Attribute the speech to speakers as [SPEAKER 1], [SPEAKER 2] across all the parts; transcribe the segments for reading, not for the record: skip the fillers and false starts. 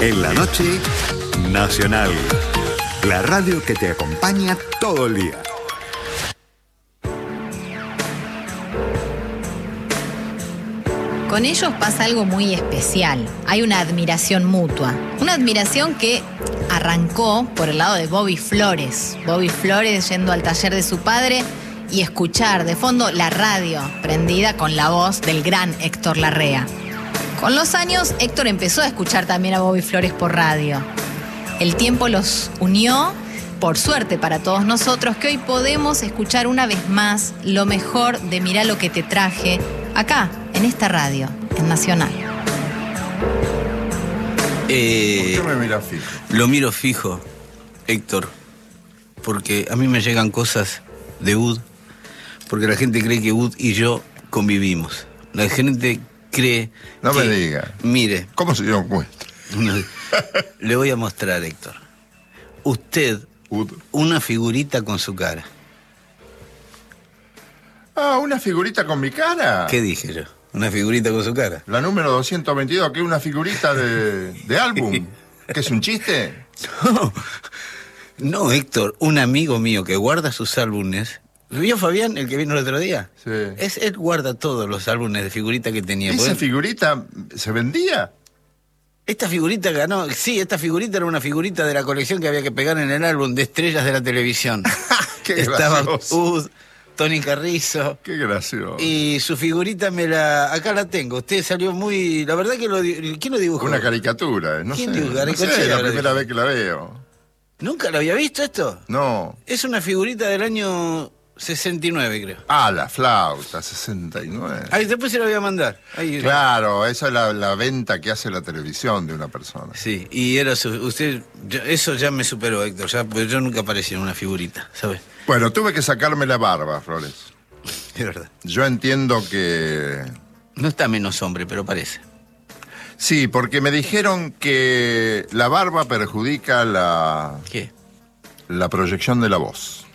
[SPEAKER 1] En la noche, Nacional. La radio que te acompaña todo el día.
[SPEAKER 2] Con ellos pasa algo muy especial. Hay una admiración mutua. Una admiración que arrancó por el lado de Bobby Flores. Bobby Flores yendo al taller de su padre y escuchar de fondo la radio prendida con la voz del gran Héctor Larrea. Con los años, Héctor empezó a escuchar también a Bobby Flores por radio. El tiempo los unió, por suerte para todos nosotros, que hoy podemos escuchar una vez más lo mejor de Mirá lo que te traje, acá, en esta radio, en Nacional.
[SPEAKER 3] ¿Por qué me miras fijo? Lo miro fijo, Héctor, porque a mí me llegan cosas de Ud, porque la gente cree que Ud y yo convivimos. La gente cree
[SPEAKER 4] No
[SPEAKER 3] que,
[SPEAKER 4] me diga.
[SPEAKER 3] Mire.
[SPEAKER 4] ¿Cómo se dio cuenta?
[SPEAKER 3] Le voy a mostrar, Héctor. Usted,
[SPEAKER 4] Ud.
[SPEAKER 3] una figurita con su cara.
[SPEAKER 4] Ah, ¿una figurita con mi cara?
[SPEAKER 3] ¿Qué dije yo? Una figurita con su cara.
[SPEAKER 4] La número 222, que es una figurita de álbum. ¿Qué es un chiste?
[SPEAKER 3] No, Héctor, un amigo mío que guarda sus álbumes. ¿Vio Fabián, el que vino el otro día?
[SPEAKER 4] Sí.
[SPEAKER 3] Él guarda todos los álbumes de figurita que tenía.
[SPEAKER 4] ¿Esa figurita se vendía?
[SPEAKER 3] Esta figurita ganó. Sí, esta figurita era una figurita de la colección que había que pegar en el álbum de estrellas de la televisión.
[SPEAKER 4] Qué
[SPEAKER 3] Estaba
[SPEAKER 4] gracioso.
[SPEAKER 3] Ud, Tony Carrizo.
[SPEAKER 4] Qué gracioso.
[SPEAKER 3] Y su figurita acá la tengo. Usted salió muy... La verdad que ¿quién lo dibujó?
[SPEAKER 4] Una caricatura, no sé.
[SPEAKER 3] ¿Quién dibujó?
[SPEAKER 4] No sé, es la primera vez que la veo.
[SPEAKER 3] ¿Nunca lo había visto esto?
[SPEAKER 4] No.
[SPEAKER 3] Es una figurita del año 69, creo.
[SPEAKER 4] Ah, la flauta, 69.
[SPEAKER 3] Ahí después se la voy a mandar. Ahí,
[SPEAKER 4] Claro, esa es la venta que hace la televisión de una persona.
[SPEAKER 3] Sí, y era eso ya me superó, Héctor, porque yo nunca aparecí en una figurita, ¿sabes?
[SPEAKER 4] Bueno, tuve que sacarme la barba, Flores.
[SPEAKER 3] Es verdad.
[SPEAKER 4] Yo entiendo que...
[SPEAKER 3] No está menos hombre, pero parece.
[SPEAKER 4] Sí, porque me dijeron que la barba perjudica la
[SPEAKER 3] ¿Qué?
[SPEAKER 4] proyección de la voz.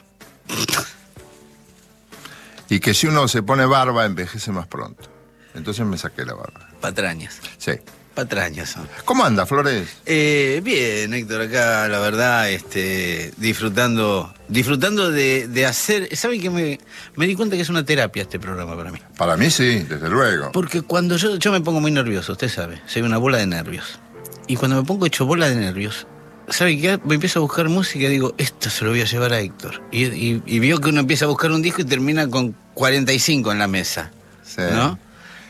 [SPEAKER 4] Y que si uno se pone barba, envejece más pronto. Entonces me saqué la barba.
[SPEAKER 3] Patrañas.
[SPEAKER 4] Sí.
[SPEAKER 3] Patrañas son.
[SPEAKER 4] ¿Cómo anda, Flores?
[SPEAKER 3] Bien, Héctor, acá la verdad, disfrutando de hacer... ¿Saben que me di cuenta que es una terapia este programa para mí?
[SPEAKER 4] Para mí sí, desde luego.
[SPEAKER 3] Porque cuando yo me pongo muy nervioso, usted sabe, soy una bola de nervios. Y cuando me pongo hecho bola de nervios, ¿sabe qué? Me empiezo a buscar música y digo, esto se lo voy a llevar a Héctor. Y veo que uno empieza a buscar un disco y termina con 45 en la mesa.
[SPEAKER 4] Sí.
[SPEAKER 3] ¿No?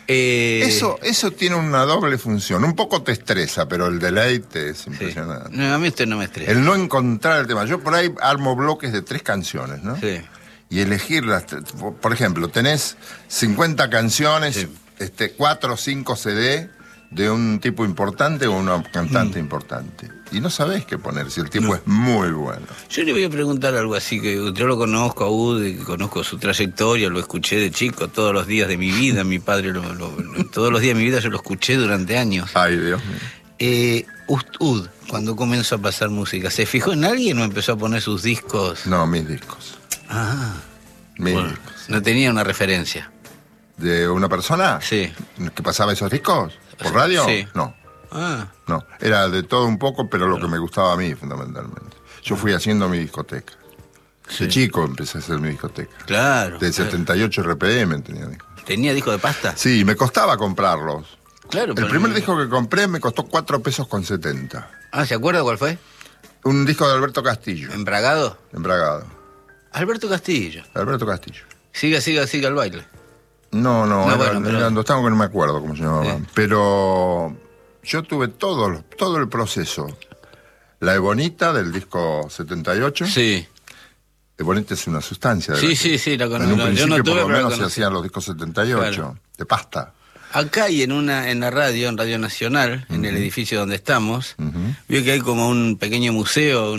[SPEAKER 4] Eso tiene una doble función. Un poco te estresa, pero el deleite es impresionante.
[SPEAKER 3] No, a mí usted no me estresa.
[SPEAKER 4] El no encontrar el tema. Yo por ahí armo bloques de 3 canciones, ¿no?
[SPEAKER 3] Sí.
[SPEAKER 4] Y elegirlas. Por ejemplo, tenés 50 canciones,
[SPEAKER 3] Sí.
[SPEAKER 4] 4 o 5 CD de un tipo importante o una cantante importante. Y no sabés qué poner, si el tipo es muy bueno.
[SPEAKER 3] Yo le voy a preguntar algo así, que yo lo conozco a Ud, conozco su trayectoria, lo escuché de chico todos los días de mi vida, mi padre todos los días de mi vida yo lo escuché durante años.
[SPEAKER 4] Ay, Dios mío.
[SPEAKER 3] Ud, cuando comenzó a pasar música, ¿se fijó en alguien o empezó a poner sus discos?
[SPEAKER 4] No, mis discos.
[SPEAKER 3] Ah,
[SPEAKER 4] Mis
[SPEAKER 3] bueno,
[SPEAKER 4] discos.
[SPEAKER 3] no tenía una referencia.
[SPEAKER 4] ¿De una persona?
[SPEAKER 3] Sí.
[SPEAKER 4] ¿Que pasaba esos discos? ¿Por radio?
[SPEAKER 3] Sí.
[SPEAKER 4] No.
[SPEAKER 3] Ah,
[SPEAKER 4] No, era de todo un poco, pero lo que me gustaba a mí, fundamentalmente. Yo fui haciendo mi discoteca.
[SPEAKER 3] sí.
[SPEAKER 4] De chico empecé a hacer mi discoteca.
[SPEAKER 3] Claro.
[SPEAKER 4] De 78 RPM tenía discos.
[SPEAKER 3] ¿Tenía disco de pasta?
[SPEAKER 4] Sí, me costaba comprarlos.
[SPEAKER 3] Claro.
[SPEAKER 4] El
[SPEAKER 3] pero
[SPEAKER 4] primer
[SPEAKER 3] no-
[SPEAKER 4] disco que compré me costó 4 pesos con 70.
[SPEAKER 3] Ah, ¿se acuerda cuál fue?
[SPEAKER 4] Un disco de Alberto Castillo,
[SPEAKER 3] ¿Embragado?
[SPEAKER 4] embragado.
[SPEAKER 3] Alberto Castillo.
[SPEAKER 4] Alberto Castillo.
[SPEAKER 3] Siga el baile.
[SPEAKER 4] No,
[SPEAKER 3] No,
[SPEAKER 4] era,
[SPEAKER 3] bueno, pero-
[SPEAKER 4] eran dos tangos que no me acuerdo cómo se llamaban.
[SPEAKER 3] Sí.
[SPEAKER 4] Pero yo tuve todo el proceso. La Ebonita del disco 78.
[SPEAKER 3] Sí.
[SPEAKER 4] Ebonita es una sustancia.
[SPEAKER 3] Sí, sí, la
[SPEAKER 4] En un
[SPEAKER 3] conozco. Yo
[SPEAKER 4] principio
[SPEAKER 3] no tuve,
[SPEAKER 4] por lo
[SPEAKER 3] pero la
[SPEAKER 4] menos se
[SPEAKER 3] conocí.
[SPEAKER 4] hacían los discos 78,
[SPEAKER 3] Claro.
[SPEAKER 4] de pasta.
[SPEAKER 3] Acá y en la radio, en Radio Nacional, en el edificio donde estamos, veo que hay como un pequeño museo,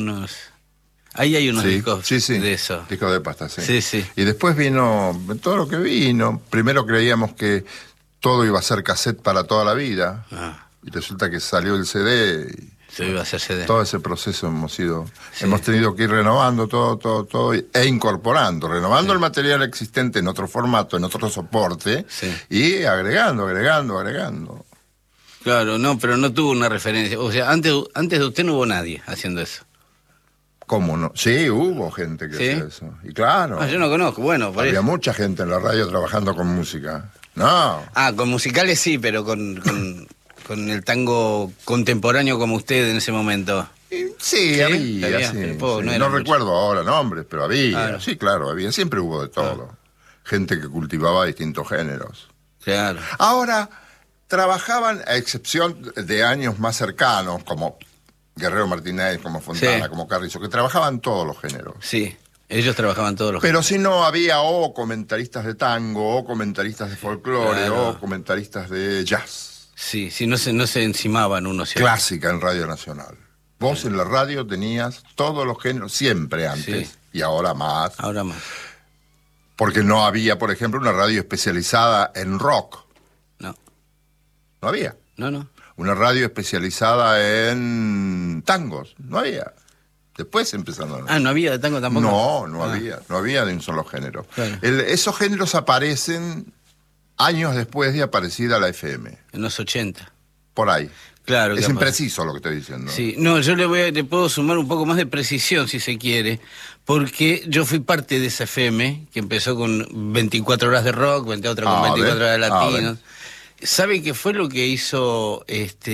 [SPEAKER 3] ahí hay unos discos de eso.
[SPEAKER 4] Discos de pasta, sí.
[SPEAKER 3] Sí, sí.
[SPEAKER 4] Y después vino todo lo que vino. Primero creíamos que todo iba a ser cassette para toda la vida.
[SPEAKER 3] Ah,
[SPEAKER 4] Y resulta que salió el CD y
[SPEAKER 3] se iba a hacer CD.
[SPEAKER 4] todo ese proceso
[SPEAKER 3] Sí.
[SPEAKER 4] hemos tenido que ir renovando todo e incorporando, renovando el material existente en otro formato, en otro soporte
[SPEAKER 3] Sí.
[SPEAKER 4] y agregando.
[SPEAKER 3] Claro, no, pero no tuvo una referencia. O sea, antes de usted no hubo nadie haciendo eso.
[SPEAKER 4] ¿Cómo no? Sí, hubo gente que
[SPEAKER 3] ¿Sí?
[SPEAKER 4] hacía eso. Y claro,
[SPEAKER 3] Ah, yo no conozco, bueno, por
[SPEAKER 4] había
[SPEAKER 3] eso.
[SPEAKER 4] mucha gente en la radio trabajando con música. No,
[SPEAKER 3] Ah, con musicales sí, pero con el tango contemporáneo como usted en ese momento.
[SPEAKER 4] sí, había,
[SPEAKER 3] había,
[SPEAKER 4] sí,
[SPEAKER 3] pero poco,
[SPEAKER 4] sí.
[SPEAKER 3] no
[SPEAKER 4] No,
[SPEAKER 3] era mucho.
[SPEAKER 4] recuerdo ahora nombres, pero había.
[SPEAKER 3] Claro.
[SPEAKER 4] Sí, claro, había. Siempre hubo de todo. Gente que cultivaba distintos géneros.
[SPEAKER 3] Claro.
[SPEAKER 4] Ahora, trabajaban, a excepción de años más cercanos, como Guerrero Martínez, como Fontana,
[SPEAKER 3] Sí.
[SPEAKER 4] como Carrizo, que trabajaban todos los géneros.
[SPEAKER 3] Sí, ellos trabajaban todos los
[SPEAKER 4] Pero si no, había o comentaristas de tango, o comentaristas de folclore,
[SPEAKER 3] Claro.
[SPEAKER 4] o comentaristas de jazz.
[SPEAKER 3] Sí, no se encimaban unos y otros.
[SPEAKER 4] Clásica en Radio Nacional. Vos en la radio tenías todos los géneros, siempre antes,
[SPEAKER 3] Sí.
[SPEAKER 4] y ahora más.
[SPEAKER 3] Ahora más.
[SPEAKER 4] Porque no había, por ejemplo, una radio especializada en rock.
[SPEAKER 3] No,
[SPEAKER 4] No había.
[SPEAKER 3] no.
[SPEAKER 4] Una radio especializada en tangos. No había. Después empezaron.
[SPEAKER 3] Ah, no había de tango tampoco.
[SPEAKER 4] No
[SPEAKER 3] Ah,
[SPEAKER 4] había. No había de un solo género.
[SPEAKER 3] Claro.
[SPEAKER 4] Esos géneros aparecen años después de aparecida la FM.
[SPEAKER 3] En los 80.
[SPEAKER 4] Por ahí.
[SPEAKER 3] Claro.
[SPEAKER 4] Es
[SPEAKER 3] capaz.
[SPEAKER 4] impreciso lo que estoy diciendo.
[SPEAKER 3] Sí, no, yo le puedo sumar un poco más de precisión si se quiere, porque yo fui parte de esa FM que empezó con 24 horas de rock, otra con 24 horas de latinos. ¿Sabe qué fue lo que hizo,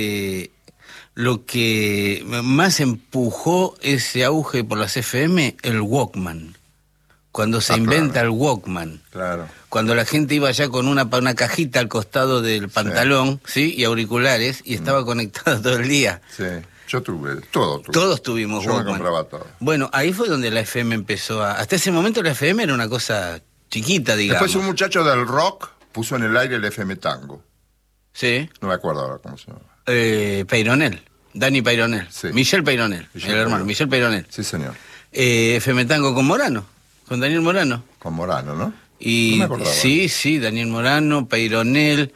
[SPEAKER 3] lo que más empujó ese auge por las FM? El Walkman. Cuando se inventa
[SPEAKER 4] claro.
[SPEAKER 3] el Walkman.
[SPEAKER 4] Claro.
[SPEAKER 3] Cuando la gente iba ya con una cajita al costado del pantalón, ¿sí? Y auriculares, y estaba conectada todo el día.
[SPEAKER 4] Sí. Yo tuve. Todo tuve.
[SPEAKER 3] Todos tuvimos
[SPEAKER 4] Yo me
[SPEAKER 3] Walkman.
[SPEAKER 4] compraba todo.
[SPEAKER 3] Bueno, ahí fue donde la FM empezó a... Hasta ese momento la FM era una cosa chiquita, digamos.
[SPEAKER 4] Después un muchacho del rock puso en el aire el FM Tango.
[SPEAKER 3] Sí.
[SPEAKER 4] No me acuerdo ahora cómo se llama.
[SPEAKER 3] Peyronel. Dani Peyronel.
[SPEAKER 4] Sí.
[SPEAKER 3] Michel Peyronel.
[SPEAKER 4] Michel
[SPEAKER 3] El hermano,
[SPEAKER 4] Peyronel.
[SPEAKER 3] Michel Peyronel.
[SPEAKER 4] Sí, señor.
[SPEAKER 3] FM Tango con Morano. Con Daniel Morano.
[SPEAKER 4] Con Morano, ¿no?
[SPEAKER 3] Y
[SPEAKER 4] No me acordaba.
[SPEAKER 3] sí, Daniel Morano, Peyronel,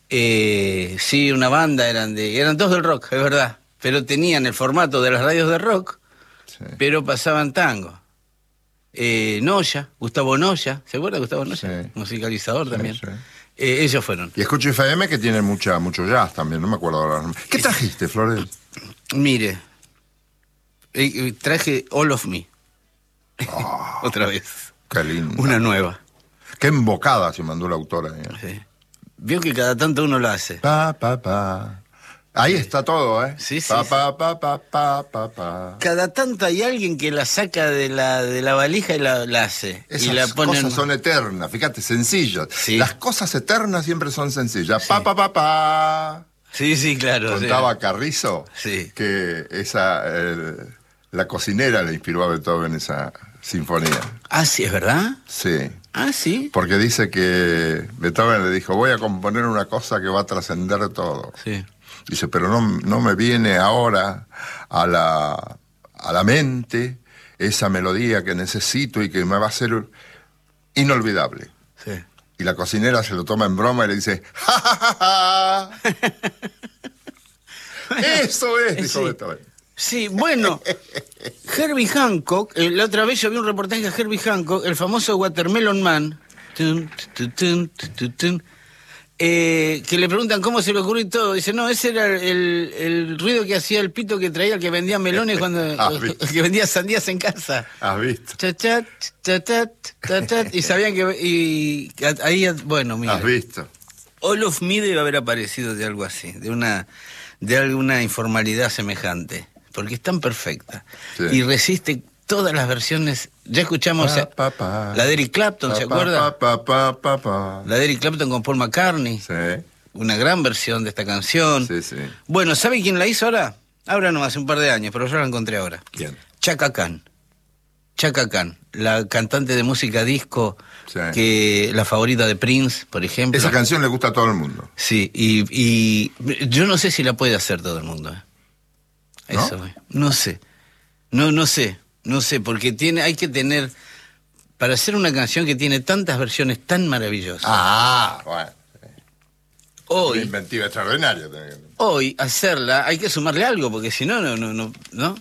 [SPEAKER 3] sí, una banda eran todos del rock, es verdad, pero tenían el formato de las radios de rock,
[SPEAKER 4] Sí.
[SPEAKER 3] pero pasaban tango. Noya, Gustavo Noya, ¿se acuerda de Gustavo Noya?
[SPEAKER 4] Sí.
[SPEAKER 3] Musicalizador también.
[SPEAKER 4] sí.
[SPEAKER 3] Ellos fueron.
[SPEAKER 4] Y escucho FM que tiene mucho jazz también, no me acuerdo ahora. ¿Qué trajiste, Flores?
[SPEAKER 3] Mire, traje All of Me. Otra vez.
[SPEAKER 4] Qué lindo.
[SPEAKER 3] Una nueva.
[SPEAKER 4] Qué embocada se mandó la autora.
[SPEAKER 3] Sí. Vio que cada tanto uno lo hace.
[SPEAKER 4] Pa, pa, pa. Ahí está todo, ¿eh?
[SPEAKER 3] Sí, sí,
[SPEAKER 4] Pa,
[SPEAKER 3] sí.
[SPEAKER 4] pa, pa, pa, pa, pa, pa.
[SPEAKER 3] Cada tanto hay alguien que la saca de la valija y la hace.
[SPEAKER 4] Esas
[SPEAKER 3] y la pone
[SPEAKER 4] cosas son eternas, fíjate, sencillas.
[SPEAKER 3] Sí.
[SPEAKER 4] Las cosas eternas siempre son sencillas. Pa, pa, pa, pa.
[SPEAKER 3] Sí, claro.
[SPEAKER 4] Contaba Carrizo
[SPEAKER 3] Sí.
[SPEAKER 4] que la cocinera le inspiró a Beethoven esa sinfonía.
[SPEAKER 3] Ah, sí, ¿es verdad?
[SPEAKER 4] Sí.
[SPEAKER 3] Ah, sí.
[SPEAKER 4] Porque dice que Beethoven le dijo, voy a componer una cosa que va a trascender todo.
[SPEAKER 3] Sí.
[SPEAKER 4] Dice, pero no me viene ahora a la mente esa melodía que necesito y que me va a ser inolvidable.
[SPEAKER 3] Sí.
[SPEAKER 4] Y la cocinera se lo toma en broma y le dice, ¡ja, ja, ja, ja! Eso es, dijo
[SPEAKER 3] Sí.
[SPEAKER 4] Beethoven.
[SPEAKER 3] Sí, bueno, Herbie Hancock, la otra vez yo vi un reportaje de Herbie Hancock, el famoso Watermelon Man, que le preguntan cómo se le ocurrió y todo. Dice, no, ese era el ruido que hacía el pito que traía el que vendía melones cuando que vendía sandías en casa.
[SPEAKER 4] ¿Has visto?
[SPEAKER 3] Chachat, chachat, chachat, y sabían que... Y ahí, bueno, mira.
[SPEAKER 4] ¿Has visto?
[SPEAKER 3] All of Me debe haber aparecido de algo así, de alguna informalidad semejante, porque es tan perfecta.
[SPEAKER 4] Sí.
[SPEAKER 3] Y resiste todas las versiones. Ya escuchamos
[SPEAKER 4] Pa, pa, pa.
[SPEAKER 3] la de Eric Clapton, ¿se
[SPEAKER 4] Pa,
[SPEAKER 3] acuerda?
[SPEAKER 4] pa, pa, pa, pa.
[SPEAKER 3] La de Eric Clapton con Paul McCartney.
[SPEAKER 4] Sí,
[SPEAKER 3] Una gran versión de esta canción.
[SPEAKER 4] sí, sí.
[SPEAKER 3] Bueno, ¿sabe quién la hizo ahora? Ahora no, hace un par de años, pero yo la encontré ahora.
[SPEAKER 4] ¿Quién?
[SPEAKER 3] Chaka Khan. Chaka Khan, la cantante de música disco,
[SPEAKER 4] Sí.
[SPEAKER 3] que la favorita de Prince, por ejemplo.
[SPEAKER 4] Esa canción le gusta a todo el mundo.
[SPEAKER 3] Sí, y yo no sé si la puede hacer todo el mundo.
[SPEAKER 4] ¿No?
[SPEAKER 3] Eso, no sé. No sé, porque hay que tener, para hacer una canción que tiene tantas versiones tan maravillosas,
[SPEAKER 4] Bueno. Una
[SPEAKER 3] hoy
[SPEAKER 4] inventiva extraordinaria. Tiene que-
[SPEAKER 3] hacerla, hay que sumarle algo, porque si no, no.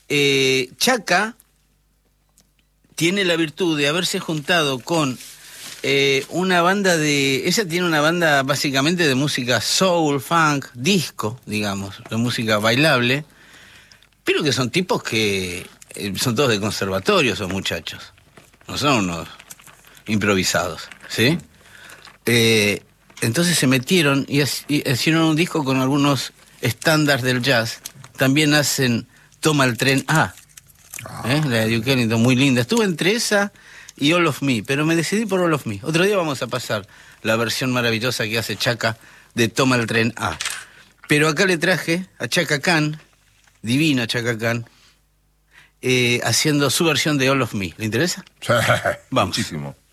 [SPEAKER 3] Chaka tiene la virtud de haberse juntado con una banda de... Ella tiene una banda básicamente de música soul, funk, disco, digamos, de música bailable, pero que son tipos que son todos de conservatorio, esos muchachos. No son unos improvisados, ¿sí? Entonces se metieron y hicieron un disco con algunos estándares del jazz. También hacen Toma el Tren A, la de Duke Ellington, muy linda. Estuve entre esa y All of Me, pero me decidí por All of Me. Otro día vamos a pasar la versión maravillosa que hace Chaka de Toma el Tren A. Pero acá le traje a Chaka Khan, divina Chaka Khan, haciendo su versión de All of Me. ¿Le interesa?
[SPEAKER 5] Sí,
[SPEAKER 3] Vamos.
[SPEAKER 5] muchísimo.